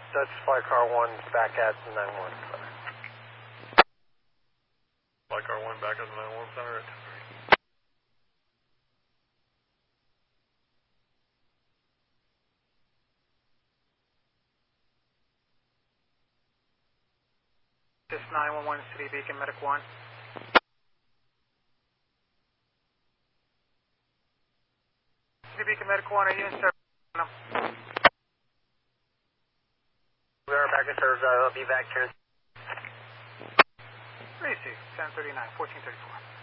That's Flight Car 1 back at the 911 center. Flight Car 1 back at the 911 center at 10:30. This 911 City Beacon Medic 1. City Beacon Medic 1, are you in service? We are back in service. I'll be back here. Receive, 10:39, 14:34.